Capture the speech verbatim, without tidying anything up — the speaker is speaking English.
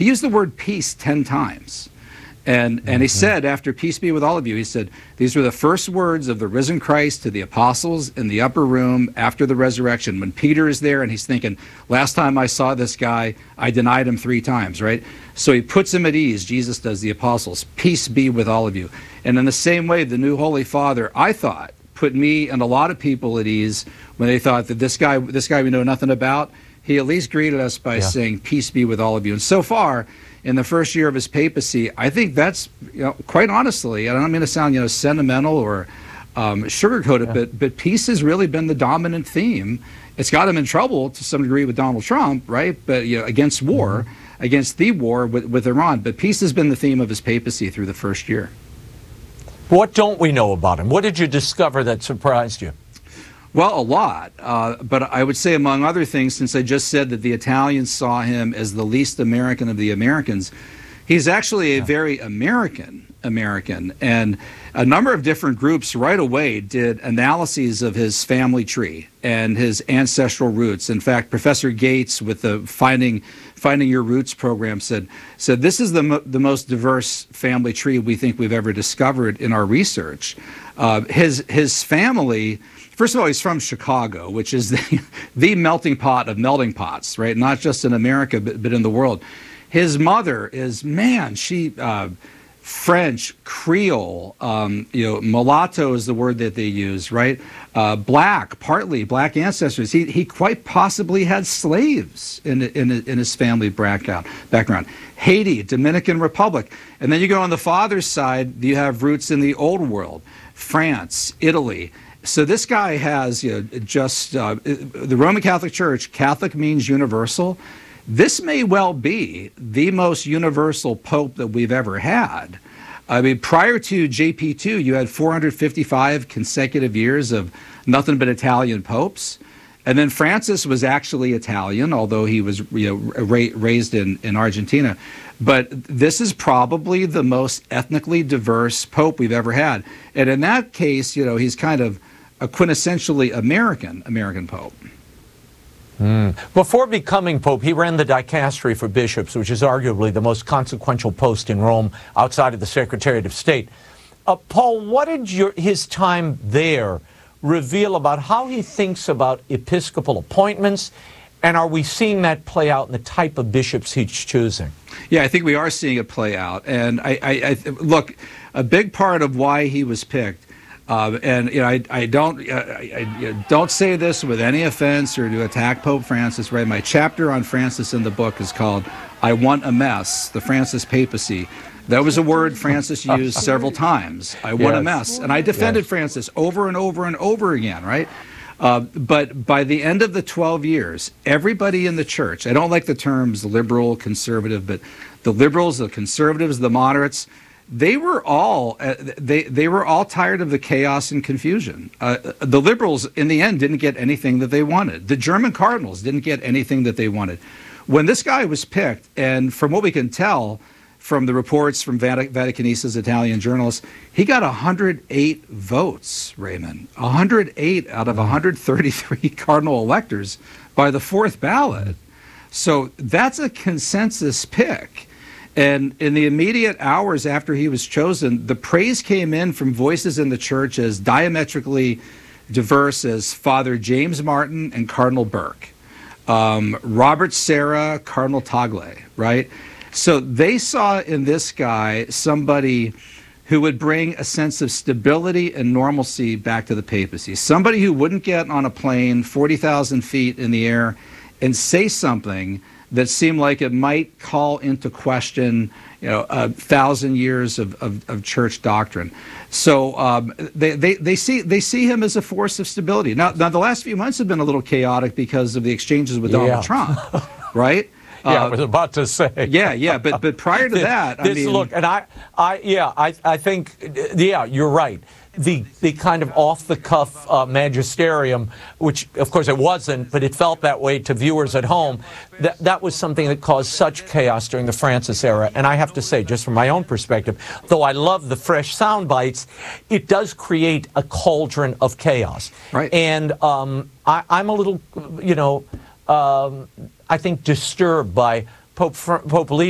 He used the word peace ten times. And, and mm-hmm. he said, after peace be with all of you, he said, these were the first words of the risen Christ to the apostles in the upper room after the resurrection. When Peter is there and he's thinking, last time I saw this guy, I denied him three times, right? So he puts him at ease, Jesus does, the apostles. Peace be with all of you. And in the same way, the new Holy Father, I thought, put me and a lot of people at ease when they thought that this guy, this guy we know nothing about, he at least greeted us by yeah. saying, peace be with all of you. And so far, in the first year of his papacy, I think that's, you know, quite honestly, I don't mean to sound, you know, sentimental or um, sugarcoated, yeah. but but peace has really been the dominant theme. It's got him in trouble to some degree with Donald Trump, right? But you know, against war, mm-hmm. against the war with, with Iran. But peace has been the theme of his papacy through the first year. What don't we know about him? What did you discover that surprised you? Well, a lot, uh, but I would say, among other things, since I just said that the Italians saw him as the least American of the Americans, he's actually a yeah. very American American. And a number of different groups right away did analyses of his family tree and his ancestral roots. In fact, Professor Gates with the Finding Finding Your Roots program said, said this is the, mo the most diverse family tree we think we've ever discovered in our research. Uh, his, his family... First of all, he's from Chicago, which is the, the melting pot of melting pots, right? Not just in America, but, but in the world. His mother is, man, she, uh, French, Creole, um, you know, mulatto is the word that they use, right? Uh, black, partly black ancestors. He, he quite possibly had slaves in, in, in his family background. background. Haiti, Dominican Republic. And then you go on the father's side, you have roots in the old world, France, Italy. So this guy has, you know, just uh, the Roman Catholic Church, Catholic means universal. This may well be the most universal pope that we've ever had. I mean, prior to J P two, you had four hundred fifty-five consecutive years of nothing but Italian popes. And then Francis was actually Italian, although he was, you know, ra raised in, in Argentina. But this is probably the most ethnically diverse pope we've ever had. And in that case, you know, he's kind of a quintessentially American, American pope. Mm. Before becoming pope, he ran the dicastery for bishops, which is arguably the most consequential post in Rome outside of the Secretariat of State. Uh, Paul, what did your, his time there reveal about how he thinks about episcopal appointments, and are we seeing that play out in the type of bishops he's choosing? Yeah, I think we are seeing it play out. And I, I, I look, a big part of why he was picked, uh, and you know, I, I don't, I, I don't say this with any offense or to attack Pope Francis. Right, my chapter on Francis in the book is called "I Want a Mess: The Francis Papacy." That was a word Francis used several times. I want yes. a mess, and I defended yes. Francis over and over and over again. Right. Uh, but by the end of the twelve years, everybody in the church, I don't like the terms liberal, conservative, but the liberals, the conservatives, the moderates, they were all uh, they they were all tired of the chaos and confusion. Uh, the liberals, in the end, didn't get anything that they wanted. The German cardinals didn't get anything that they wanted. When this guy was picked, and from what we can tell from the reports from Vatic Vaticanistas, Italian journalists, he got one hundred eight votes, Raymond. one hundred eight out of one hundred thirty-three cardinal electors by the fourth ballot. So that's a consensus pick. And in the immediate hours after he was chosen, the praise came in from voices in the church as diametrically diverse as Father James Martin and Cardinal Burke, um, Robert Serra, Cardinal Tagle, right? So they saw in this guy somebody who would bring a sense of stability and normalcy back to the papacy, somebody who wouldn't get on a plane forty thousand feet in the air and say something that seemed like it might call into question, you know, a thousand years of, of, of church doctrine. So um, they, they, they, see, they see him as a force of stability. Now, now, the last few months have been a little chaotic because of the exchanges with Donald yeah. Trump, right? Yeah, uh, I was about to say. Yeah, yeah, but but prior to that, I this, mean, look, and I, I, yeah, I, I think, yeah, you're right. The the kind of off the cuff uh, magisterium, which of course it wasn't, but it felt that way to viewers at home. That that was something that caused such chaos during the Francis era. And I have to say, just from my own perspective, though I love the fresh sound bites, it does create a cauldron of chaos. Right. And um, I, I'm a little, you know. Um, I think disturbed by Pope, Pope Leo.